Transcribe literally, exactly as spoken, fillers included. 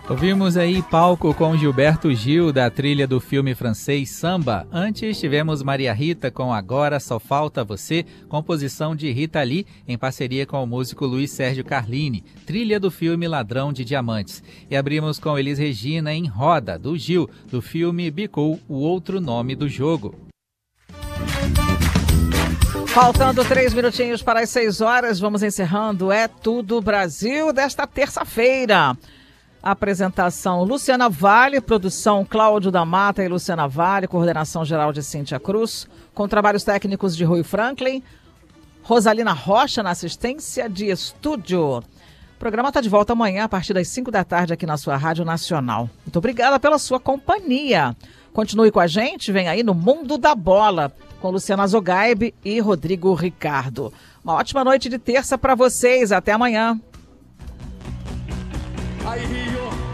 Ouvimos aí Palco com Gilberto Gil, da trilha do filme francês Samba. Antes tivemos Maria Rita com Agora Só Falta Você, composição de Rita Lee, em parceria com o músico Luiz Sérgio Carlini, trilha do filme Ladrão de Diamantes. E abrimos com Elis Regina em Roda, do Gil, do filme Bicou, o outro nome do jogo. Faltando três minutinhos para as seis horas, vamos encerrando É Tudo Brasil desta terça-feira. Apresentação Luciana Vale, produção Cláudio da Mata e Luciana Vale, coordenação geral de Cíntia Cruz, com trabalhos técnicos de Rui Franklin, Rosalina Rocha na assistência de estúdio. O programa está de volta amanhã a partir das cinco da tarde aqui na sua Rádio Nacional. Muito obrigada pela sua companhia. Continue com a gente, vem aí no Mundo da Bola, com Luciana Zogaib e Rodrigo Ricardo. Uma ótima noite de terça para vocês, até amanhã. Aí, Rio.